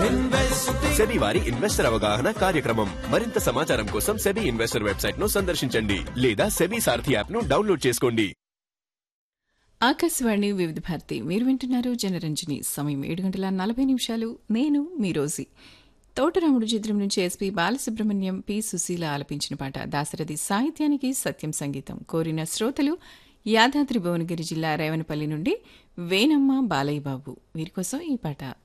SEBI వారి investor అవగాహన కార్యక్రమం. మరింత సమాచారం కోసం సెబీ ఇన్వెస్టర్ వెబ్సైట్ ను సందర్శించండి లేదా సెబీ సారథి యాప్ ను డౌన్లోడ్ చేసుకోండి. ఆకాశవాణి వివిధ భారతి మీరు వింటున్నారు జనరంజని. సమయం 7:40. నేను మీ రోజీ. తోటరాముడు చిత్రం నుంచి ఎస్పి బాలసుబ్రహ్మణ్యం, పి సుశీల ఆలపించిన పాట. దాశరథి సాహిత్యానికి సత్యం సంగీతం. కోరిన శ్రోతలు యాదాద్రి భువనగిరి జిల్లా రేవనపల్లి నుండి వేనమ్మ, బాలయ్య బాబు. వీరి కోసం ఈ పాట.